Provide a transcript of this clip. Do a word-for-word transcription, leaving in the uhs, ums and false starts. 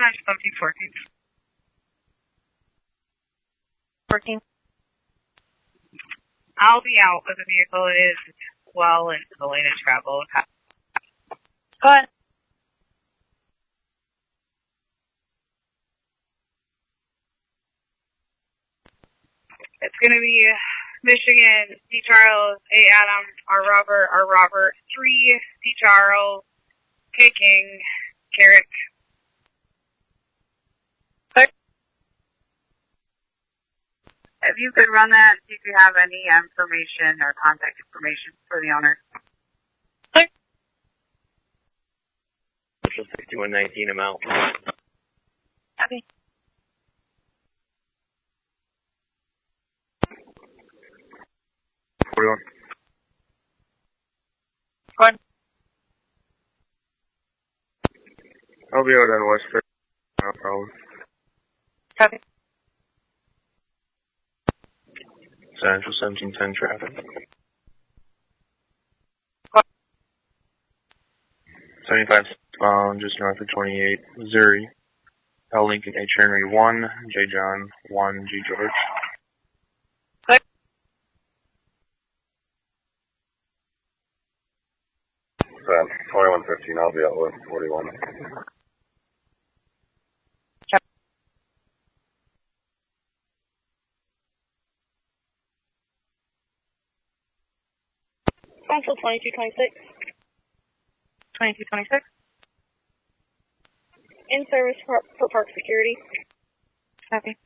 Dispatch seventeen fourteen. fourteen. I'll be out of the vehicle. It is well into the lane of travel. Go ahead. It's going to be Michigan, D. Charles, A. Adam, R. Robert, R. Robert, three, D. Charles, K. King, Carrick. If you could run that, see if you have any information or contact information for the owner. Social sixty-one nineteen amount. Copy. forty-one. Go ahead. I'll be out on Western. No problem. Copy. Central seventeen ten traffic. seventy-five um, just north of twenty-eight, Missouri. L. Lincoln H. Henry one, J. John one, G. George. twenty-one fifteen, I'll be out with forty-one. Council twenty-two twenty-six. twenty-two twenty-six. In service for, for park security. Copy.